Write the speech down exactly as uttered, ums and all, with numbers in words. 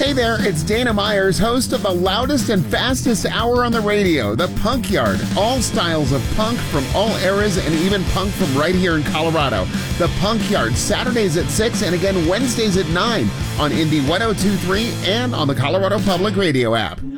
Hey there, it's Dana Myers, host of the loudest and fastest hour on the radio, The Punk Yard. All styles of punk from all eras and even punk from right here in Colorado. The Punk Yard, Saturdays at six and again Wednesdays at nine on Indy one oh two point three and on the Colorado Public Radio app.